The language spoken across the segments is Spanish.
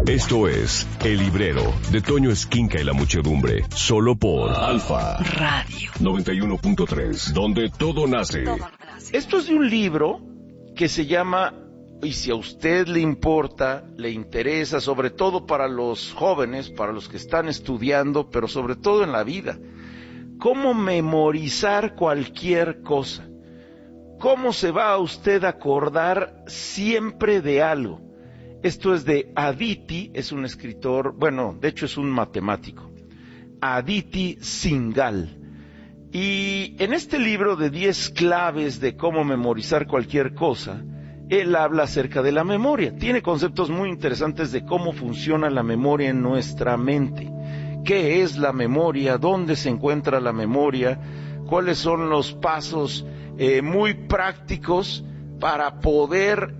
Esto es El Librero de Toño Esquinca y la Muchedumbre, solo por Alfa Radio 91.3, donde todo nace. Esto es de un libro que se llama, y si a usted le importa, le interesa, sobre todo para los jóvenes, para los que están estudiando, pero sobre todo en la vida, cómo memorizar cualquier cosa. ¿Cómo se va a usted a acordar siempre de algo? Esto es de Aditi, es un escritor, bueno, de hecho es un matemático, Aditi Singhal. Y en este libro de 10 claves de cómo memorizar cualquier cosa, él habla acerca de la memoria. Tiene conceptos muy interesantes de cómo funciona la memoria en nuestra mente. ¿Qué es la memoria? ¿Dónde se encuentra la memoria? ¿Cuáles son los pasos muy prácticos para poder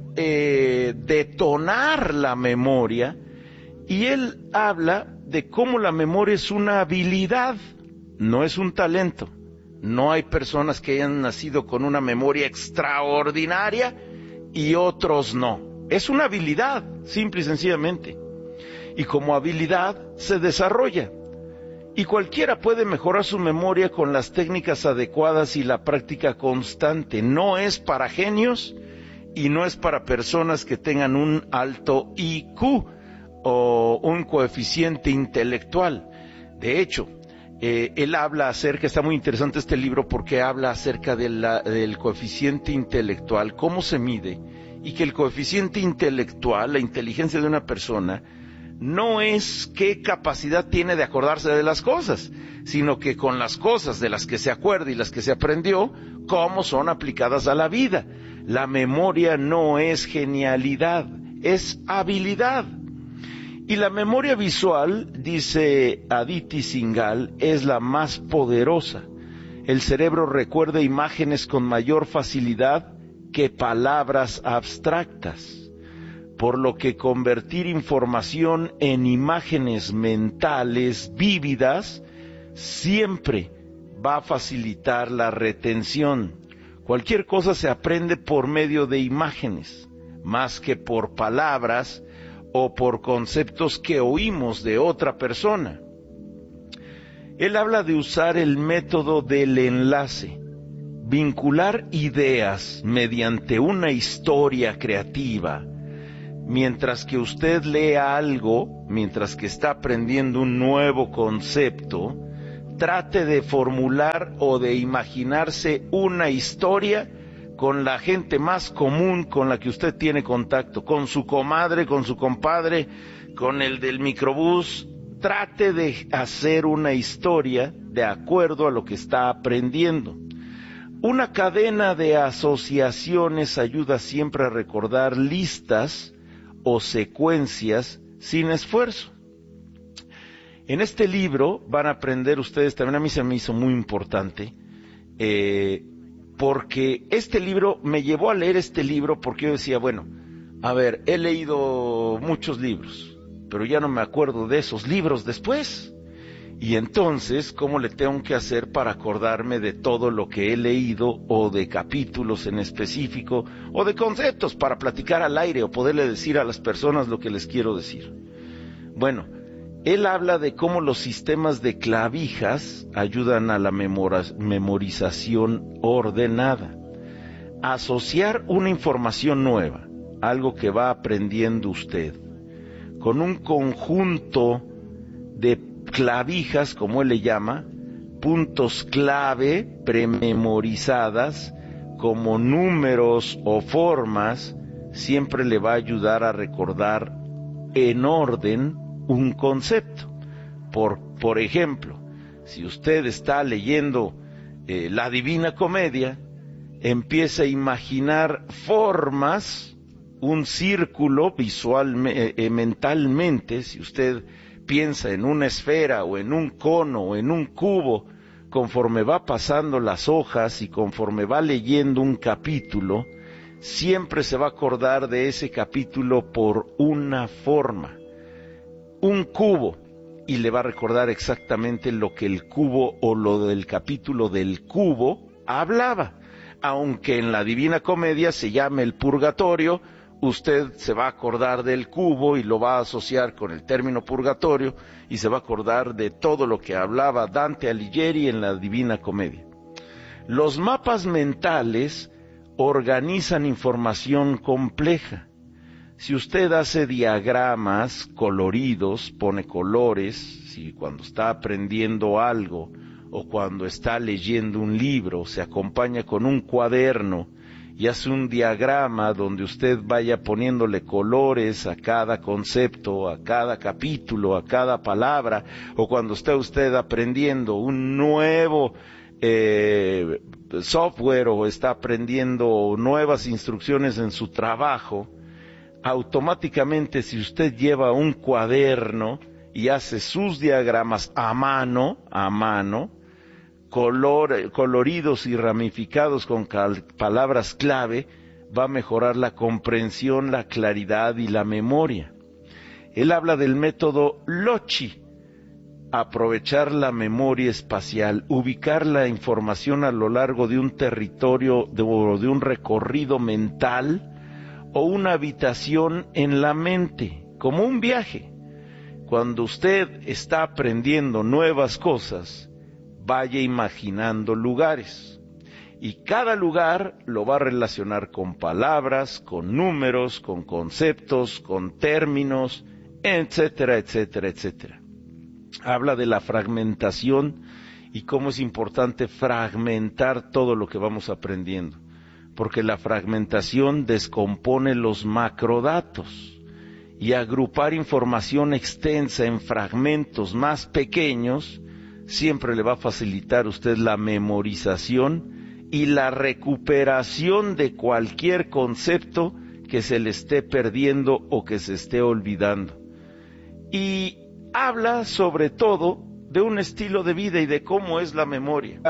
detonar la memoria? Y él habla de cómo la memoria es una habilidad, no es un talento. No hay personas que hayan nacido con una memoria extraordinaria y otros no. Es una habilidad, simple y sencillamente. Y como habilidad se desarrolla. Y cualquiera puede mejorar su memoria con las técnicas adecuadas y la práctica constante. No es para genios y no es para personas que tengan un alto IQ o un coeficiente intelectual. De hecho, él habla acerca, está muy interesante este libro porque habla acerca del coeficiente intelectual, cómo se mide, y que el coeficiente intelectual, la inteligencia de una persona, no es qué capacidad tiene de acordarse de las cosas, sino que con las cosas de las que se acuerda y las que se aprendió, cómo son aplicadas a la vida. La memoria no es genialidad, es habilidad. Y la memoria visual, dice Aditi Singhal, es la más poderosa. El cerebro recuerda imágenes con mayor facilidad que palabras abstractas, por lo que convertir información en imágenes mentales vívidas siempre va a facilitar la retención. Cualquier cosa se aprende por medio de imágenes, más que por palabras o por conceptos que oímos de otra persona. Él habla de usar el método del enlace, vincular ideas mediante una historia creativa. Mientras que usted lea algo, mientras que está aprendiendo un nuevo concepto, trate de formular o de imaginarse una historia con la gente más común con la que usted tiene contacto, con su comadre, con su compadre, con el del microbús. Trate de hacer una historia de acuerdo a lo que está aprendiendo. Una cadena de asociaciones ayuda siempre a recordar listas o secuencias sin esfuerzo. En este libro van a aprender ustedes, también a mí se me hizo muy importante, porque este libro, me llevó a leer este libro porque yo decía, bueno, a ver, he leído muchos libros, pero ya no me acuerdo de esos libros después. Y entonces, ¿cómo le tengo que hacer para acordarme de todo lo que he leído, o de capítulos en específico, o de conceptos para platicar al aire, o poderle decir a las personas lo que les quiero decir? Bueno, él habla de cómo los sistemas de clavijas ayudan a la memorización ordenada. Asociar una información nueva, algo que va aprendiendo usted, con un conjunto de clavijas, como él le llama, puntos clave prememorizadas, como números o formas, siempre le va a ayudar a recordar en orden un concepto. Por ejemplo, si usted está leyendo la Divina Comedia, empieza a imaginar formas, un círculo mentalmente. Si usted piensa en una esfera o en un cono o en un cubo, conforme va pasando las hojas y conforme va leyendo un capítulo, siempre se va a acordar de ese capítulo por una forma. Un cubo, y le va a recordar exactamente lo que el cubo o lo del capítulo del cubo hablaba, aunque en la Divina Comedia se llame el purgatorio usted se va a acordar del cubo y lo va a asociar con el término purgatorio y se va a acordar de todo lo que hablaba Dante Alighieri en la Divina Comedia. Los mapas mentales organizan información compleja. Si usted hace diagramas coloridos, pone colores, si cuando está aprendiendo algo o cuando está leyendo un libro se acompaña con un cuaderno y hace un diagrama donde usted vaya poniéndole colores a cada concepto, a cada capítulo, a cada palabra, o cuando está usted aprendiendo un nuevo software o está aprendiendo nuevas instrucciones en su trabajo, automáticamente si usted lleva un cuaderno y hace sus diagramas a mano, coloridos y ramificados con palabras clave, va a mejorar la comprensión, la claridad y la memoria. Él habla del método Loci, aprovechar la memoria espacial, ubicar la información a lo largo de un territorio o de un recorrido mental o una habitación en la mente, como un viaje. Cuando usted está aprendiendo nuevas cosas, vaya imaginando lugares. Y cada lugar lo va a relacionar con palabras, con números, con conceptos, con términos, etcétera, etcétera, etcétera. Habla de la fragmentación y cómo es importante fragmentar todo lo que vamos aprendiendo, porque la fragmentación descompone los macrodatos y agrupar información extensa en fragmentos más pequeños siempre le va a facilitar a usted la memorización y la recuperación de cualquier concepto que se le esté perdiendo o que se esté olvidando. Y habla sobre todo de un estilo de vida y de cómo es la memoria.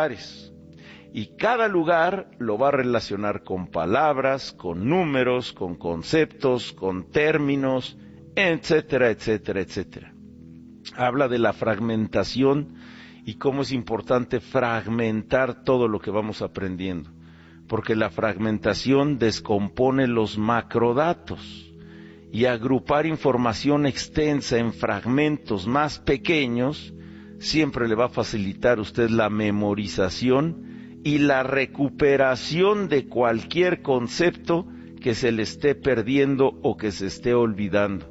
Y cada lugar lo va a relacionar con palabras, con números, con conceptos, con términos, etcétera, etcétera, etcétera. Habla de la fragmentación y cómo es importante fragmentar todo lo que vamos aprendiendo, porque la fragmentación descompone los macrodatos. Y agrupar información extensa en fragmentos más pequeños siempre le va a facilitar a usted la memorización y la recuperación de cualquier concepto que se le esté perdiendo o que se esté olvidando.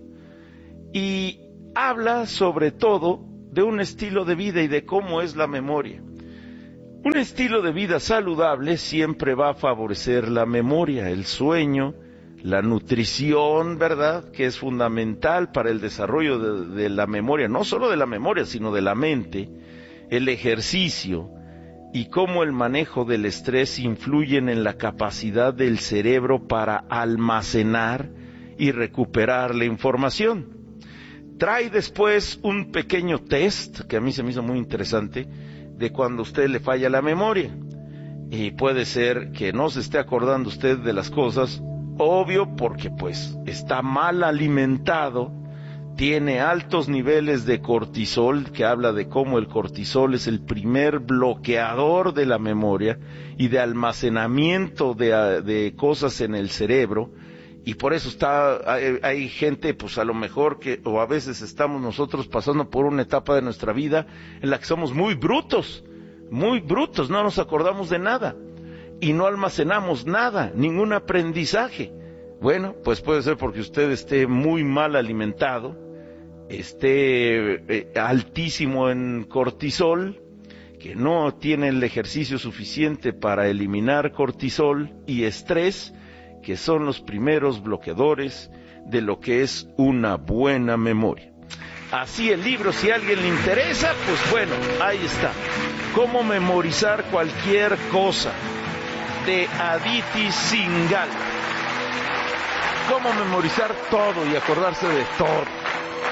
Y habla sobre todo de un estilo de vida y de cómo es la memoria. Un estilo de vida saludable siempre va a favorecer la memoria, el sueño, la nutrición, ¿verdad?, que es fundamental para el desarrollo de la memoria, no solo de la memoria, sino de la mente, el ejercicio y cómo el manejo del estrés influyen en la capacidad del cerebro para almacenar y recuperar la información. Trae después un pequeño test, que a mí se me hizo muy interesante, de cuando a usted le falla la memoria. Y puede ser que no se esté acordando usted de las cosas, obvio, porque pues está mal alimentado, tiene altos niveles de cortisol, que habla de cómo el cortisol es el primer bloqueador de la memoria y de almacenamiento de cosas en el cerebro, y por eso hay gente, pues a lo mejor que, o a veces estamos nosotros pasando por una etapa de nuestra vida en la que somos muy brutos, no nos acordamos de nada. Y no almacenamos nada, ningún aprendizaje. Bueno, pues puede ser porque usted esté muy mal alimentado, esté altísimo en cortisol, que no tiene el ejercicio suficiente para eliminar cortisol y estrés, que son los primeros bloqueadores de lo que es una buena memoria. Así el libro, si a alguien le interesa, pues bueno, ahí está. Cómo memorizar cualquier cosa, de Aditi Singhal. Cómo memorizar todo y acordarse de todo.